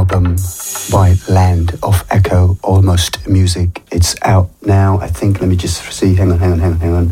album by Land of Echo, Almost Music. It's out now, I think. Let me just see. Hang on.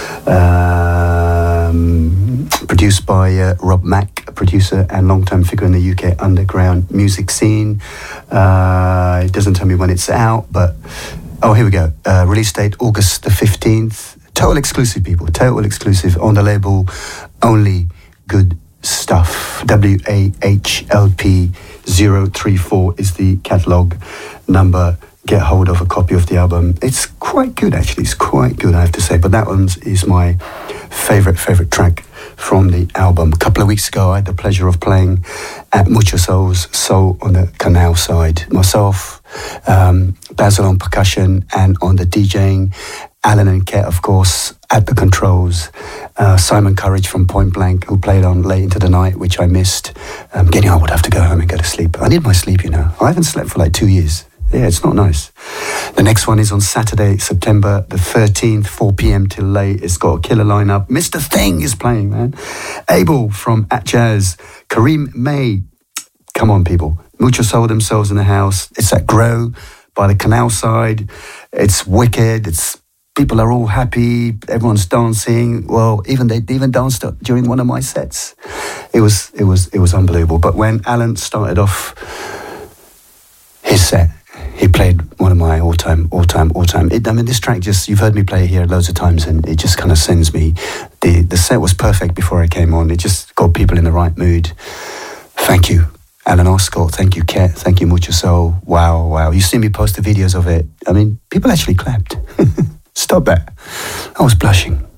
Produced by Rob Mack, a producer and long-time figure in the UK underground music scene. It doesn't tell me when it's out, but... Oh, here we go. Release date, August the 15th. Total exclusive, people. Total exclusive on the label Only Good Stuff. WAHLP 034 is the catalogue number. Get hold of a copy of the album. It's quite good, actually. It's quite good, I have to say. But that one is my favourite track from the album. A couple of weeks ago, I had the pleasure of playing at Mucho Soul's Soul on the Canal side. Myself, Basil on percussion, and on the DJing, Alan and Ket, of course, at the controls. Simon Courage from Point Blank, who played on late into the night, which I missed. Getting on, I would have to go home and go to sleep. I need my sleep, you know. I haven't slept for like 2 years. Yeah, it's not nice. The next one is on Saturday, September the 13th, 4 p.m. till late. It's got a killer lineup. Mr. Thing is playing, man. Abel from At Jazz. Kareem May. Come on, people. Mucho Soul themselves in the house. It's at Grow by the Canal side. It's wicked. People are all happy. Everyone's dancing. Well, they even danced during one of my sets. It was unbelievable. But when Alan started off his set, he played one of my all-time. This track you've heard me play it here loads of times, and it just kind of sends me. The set was perfect before I came on. It just got people in the right mood. Thank you, Alan Oscott. Thank you, Ket. Thank you, Mucho Soul. Wow. You see me post the videos of it. I mean, people actually clapped. Stop that. I was blushing.